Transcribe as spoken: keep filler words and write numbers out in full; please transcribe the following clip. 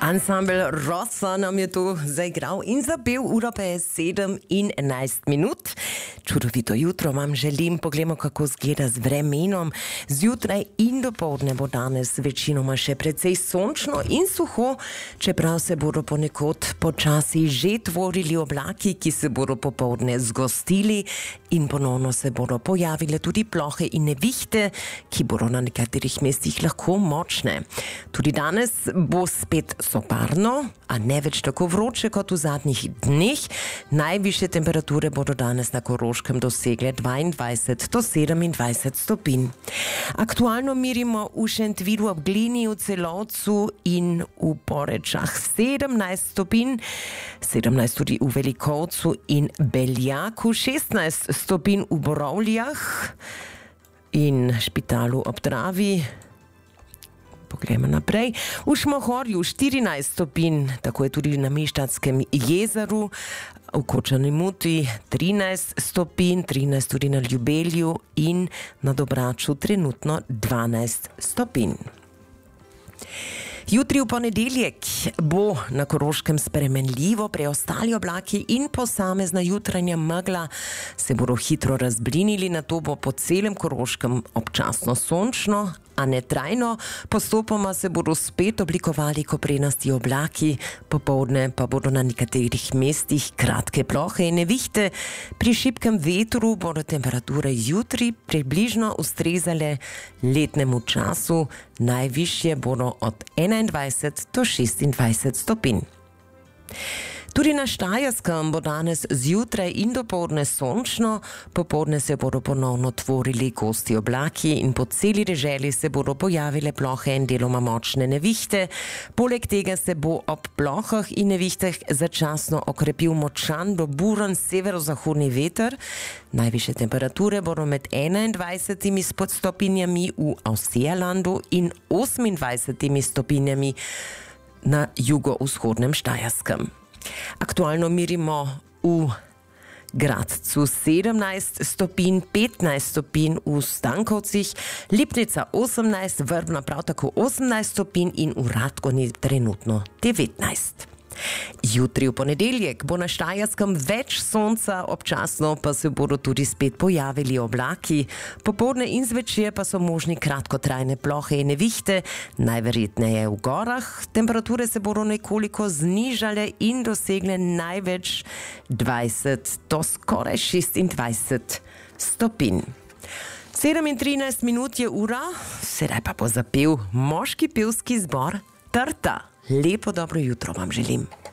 Ensemble Rossa nam je tu zaigral in zapel, ura pa je sedem in enajst minut. Čudovito jutro vam želim, poglejmo, kako zgleda z vremenom. Zjutraj in dopoldne bo danes večinoma še precej sončno in suho, čeprav se bodo ponekod počasi že tvorili oblaki, ki se bodo popoldne zgostili in ponovno se bodo pojavile tudi plohe in nevihte, ki bodo na nekaterih mestih lahko močne. Tudi danes bo spet soparno, a ne več tako vroče kot v zadnjih dneh. Najvišje temperature bodo danes na Koroškem dosegle dvaindvajset do sedemindvajset stopinj. Aktualno merimo v Šentvidu ob Glini, v Celovcu in v Porečah sedemnajst stopinj, sedemnajst tudi v Velikovcu in Beljaku, šestnajst stopinj v Borovljah in Špitalu ob Dravi. Poglejmo naprej. V Šmohorju štirinajst stopinj, tako je tudi na Meštatskem jezeru, v Kočani Muti trinajst stopinj, trinajst tudi na Ljubelju in na Dobraču trenutno dvanajst stopinj. Jutri v ponedeljek bo na Koroškem spremenljivo, preostali oblaki in posamezna jutranja megla se bodo hitro razblinili, nato bo po celem Koroškem občasno sončno, a ne trajno. Postopoma se bodo spet oblikovali koprenasti oblaki, popoldne pa bodo na nekaterih mestih kratke plohe in nevihte. Pri šibkem vetru bodo temperature jutri približno ustrezale letnemu času, najvišje bodo od enaindvajset do šestindvajset stopinj. Tudi na Štajerskem bo danes zjutraj in dopoldne sončno, popoldne se bodo ponovno tvorili gosti oblaki in po celi deželi se bodo pojavile plohe in deloma močne nevihte. Poleg tega se bo ob plohah in nevihteh začasno okrepil močan do buren severozahodni veter. Najvišje temperature bodo med enaindvajsetimi stopinjami v Avseerlandu in osemindvajsetimi stopinjami na jugovzhodnem Štajerskem. Aktualno merimo v Gradcu sedemnajst stopinj, petnajst stopinj v Stankovcih, Lipnica osemnajst, Vrbna prav tako osemnajst stopinj in v Radgoni trenutno devetnajst. Jutri v ponedeljek bo na Štajerskem več sonca, občasno pa se bodo tudi spet pojavili oblaki. Popoldne in zvečer pa so možni kratkotrajne plohe in nevihte, najverjetneje v gorah. Temperature se bodo nekoliko znižale in dosegle največ dvajset do skoraj šestindvajset stopinj. sedem in trinajst minut je ura, sedaj pa bo zapel moški pevski zbor Trta. Lepo dobro jutro vam želim.